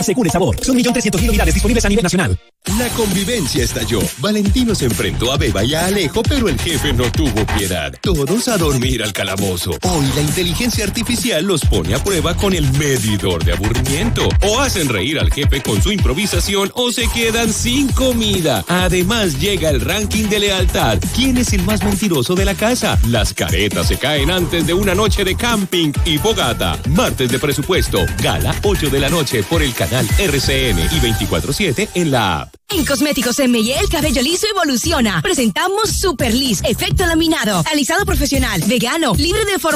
Según el sabor. Son 1.300.000 unidades disponibles a nivel nacional. La convivencia estalló. Valentino se enfrentó a Beba y a Alejo, pero el jefe no tuvo piedad. Todos a dormir al calabozo. Hoy la inteligencia artificial los pone a prueba con el medidor de aburrimiento. O hacen reír al jefe con su improvisación o se quedan sin comida. Además llega el ranking de lealtad. ¿Quién es el más mentiroso de la casa? Las caretas se caen antes de una noche de camping y fogata. Martes de presupuesto. Gala 8 de la noche por el canal RCN y 24/7 en la app. En Cosméticos M&E el cabello liso evoluciona. Presentamos Super Liss, efecto laminado, alisado profesional, vegano, libre de